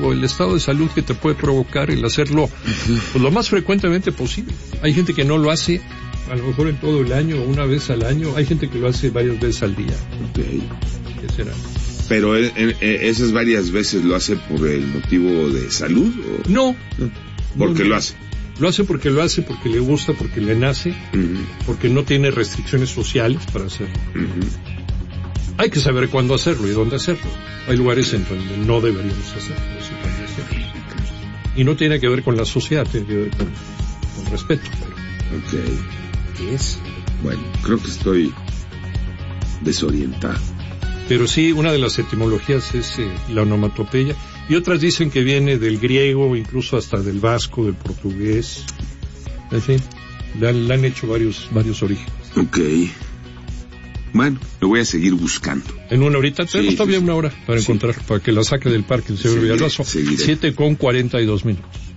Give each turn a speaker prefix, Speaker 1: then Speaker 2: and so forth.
Speaker 1: o el estado de salud que te puede provocar el hacerlo pues, lo más frecuentemente posible. Hay gente que no lo hace a lo mejor en todo el año o una vez al año. Hay gente que lo hace varias veces al día.
Speaker 2: Okay.
Speaker 1: ¿Qué será?
Speaker 2: ¿Pero esas varias veces lo hace por el motivo de salud? ¿O?
Speaker 1: No.
Speaker 2: ¿Por qué lo hace?
Speaker 1: Lo hace, porque le gusta, porque le nace, porque no tiene restricciones sociales para hacerlo. Hay que saber cuándo hacerlo y dónde hacerlo. Hay lugares en donde no deberíamos hacerlo. Eso también es cierto. Y no tiene que ver con la sociedad, tiene que ver con respeto.
Speaker 2: Ok.
Speaker 1: ¿Qué es?
Speaker 2: Bueno, creo que estoy desorientado.
Speaker 1: Pero sí, una de las etimologías es la onomatopeya, y otras dicen que viene del griego, incluso hasta del vasco, del portugués. En fin, le han hecho varios orígenes.
Speaker 2: Ok. Bueno, lo voy a seguir buscando.
Speaker 1: En una horita, tenemos todavía una hora para encontrar, para que la saque del parque el señor Villalbazo. 7:42.